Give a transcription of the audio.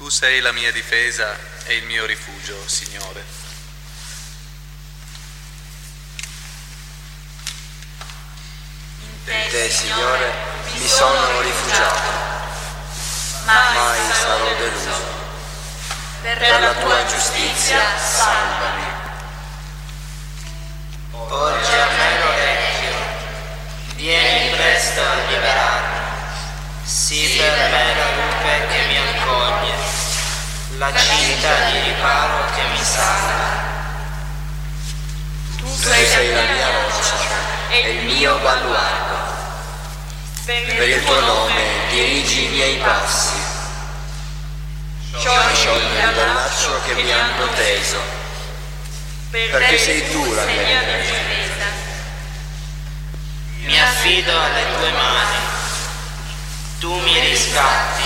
Tu sei la mia difesa e il mio rifugio, Signore. In te, Signore, mi sono rifugiato. Mai sarò deluso. Per la tua giustizia, salvami. Porgi a me l'orecchio, vieni presto a liberarmi. Sii per me la rupe che mi accoglie, la cinta di riparo che mi salva. Tu sei la mia roccia e il mio baluardo. Per il tuo nome dirigi i miei passi. Sciogli il laccio che mi hanno teso, perché sei tu la mia difesa. Mi affido alle tue mani, tu mi riscatti